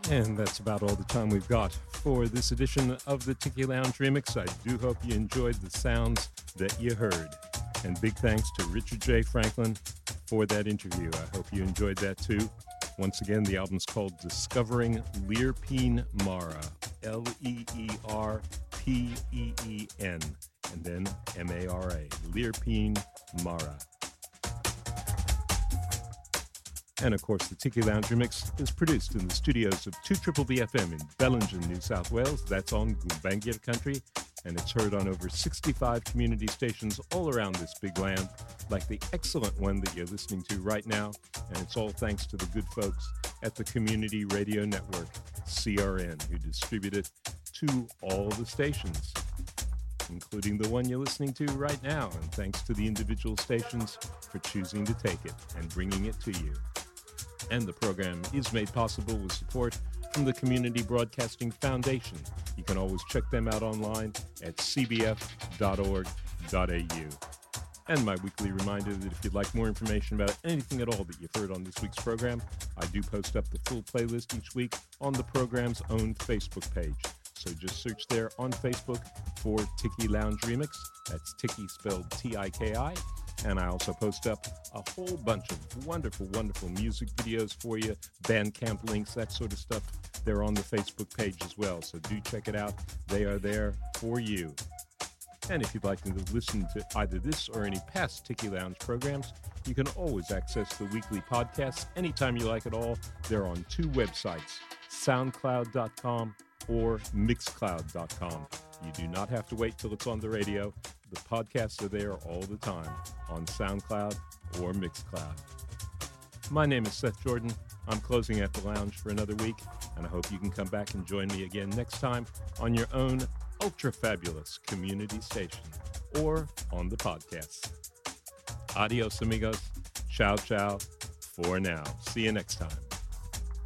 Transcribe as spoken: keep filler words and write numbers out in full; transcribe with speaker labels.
Speaker 1: And that's about all the time we've got for this edition of the Tiki Lounge Remix. I do hope you enjoyed the sounds that you heard. And big thanks to Richard J. Franklin for that interview. I hope you enjoyed that too. Once again, the album's called Discovering Leerpeen Mara, L E E R P E E N, and then M A R A, Leerpeen Mara. And of course, the Tiki Lounge Remix is produced in the studios of two B B F M in Bellingen, New South Wales. That's on Gumbaynggirr country, and it's heard on over sixty-five community stations all around this big land, like the excellent one that you're listening to right now. And it's all thanks to the good folks at the Community Radio Network, C R N, who distribute it to all the stations, including the one you're listening to right now. And thanks to the individual stations for choosing to take it and bringing it to you. And the program is made possible with support from the Community Broadcasting Foundation. You can always check them out online at c b f dot org dot a u. And my weekly reminder that if you'd like more information about anything at all that you've heard on this week's program, I do post up the full playlist each week on the program's own Facebook page. So just search there on Facebook for Tiki Lounge Remix. That's Tiki spelled T I K I. And I also post up a whole bunch of wonderful, wonderful music videos for you, Bandcamp links, that sort of stuff. They're on the Facebook page as well, so do check it out. They are there for you. And if you'd like to listen to either this or any past Tiki Lounge programs, you can always access the weekly podcasts anytime you like at all. They're on two websites, soundcloud dot com or mixcloud dot com. You do not have to wait till it's on the radio. The podcasts are there all the time on SoundCloud or Mixcloud. My name is Seth Jordan. I'm closing at the lounge for another week, and I hope you can come back and join me again next time on your own ultra-fabulous community station or on the podcasts. Adios, amigos. Ciao, ciao. For now. See you next time.